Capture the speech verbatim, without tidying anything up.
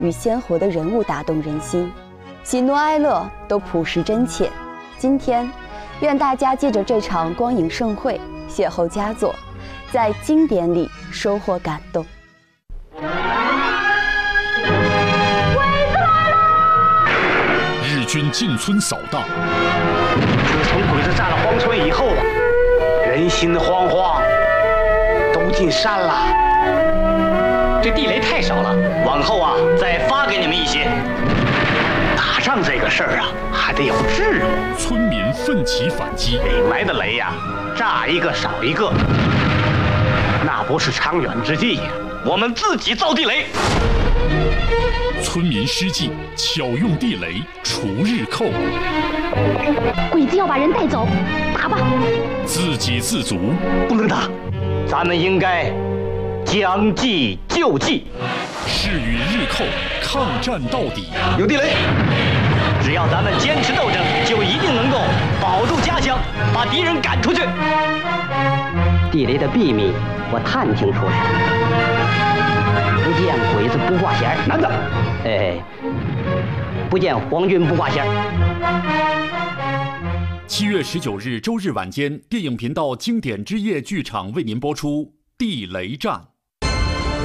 与鲜活的人物打动人心，喜怒哀乐都朴实真切。今天，愿大家借着这场光影盛会，邂逅佳作，在经典里收获感动。 日军进村扫荡。 自从鬼子占了荒村以后啊，人心惶惶，都进山了。这地雷太少了，往后啊，再发给你们一些。打仗这个事儿啊，还得有智谋。 村民奋起反击， 领来的雷呀、啊，炸一个少一个，那不是长远之计呀、啊。我们自己造地雷。 村民施计，巧用地雷除日寇。 鬼子要把人带走，打吧！ 自给自足， 不能打，咱们应该将计就计， 是与日寇抗战到底。 有地雷，只要咱们坚持斗争，就一定能够保住家乡，把敌人赶出去。 地雷的秘密我探听出来了，不见鬼子不挂弦。 男的， 哎，不见皇军不挂弦。 七月十九日周日晚间，电影频道经典之夜剧场为您播出《地雷战》。